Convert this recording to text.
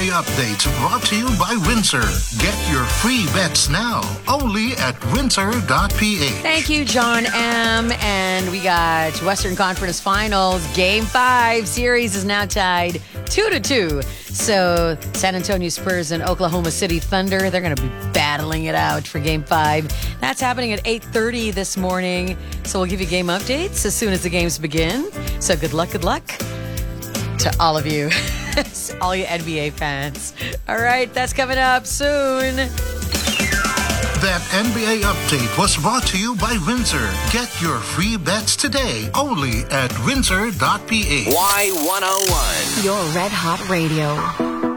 NBA updates brought to you by Windsor. Get your free bets now only at windsor.ph. Thank you, John M. And we got Western Conference Finals. Game 5 series is now tied 2-2. So San Antonio Spurs and Oklahoma City Thunder, they're going to be battling it out for Game 5. That's happening at 8:30 this morning. So we'll give you game updates as soon as the games begin. So good luck to all of you, all you NBA fans. All right, that's coming up soon. That NBA update was brought to you by Windsor. Get your free bets today only at windsor.ph. Y101. Your Red Hot Radio.